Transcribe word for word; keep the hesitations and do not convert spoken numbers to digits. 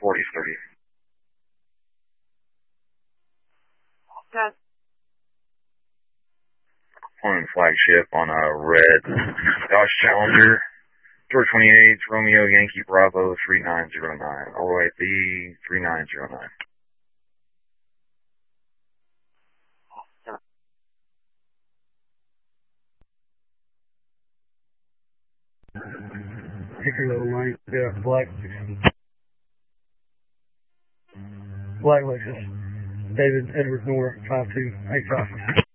forty thirty. Yes. Flying flagship on a red Dodge Challenger. Door twenty-eight, Romeo Yankee Bravo three nine zero nine. O A B three nine zero nine. Hickory Little Lane, yeah, black. Black Lexus. David Edward Noor, five two eight five.